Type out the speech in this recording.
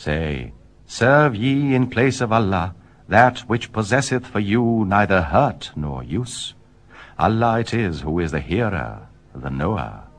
Say, serve ye in place of Allah that which possesseth for you neither hurt nor use. Allah it is who is the hearer, the knower.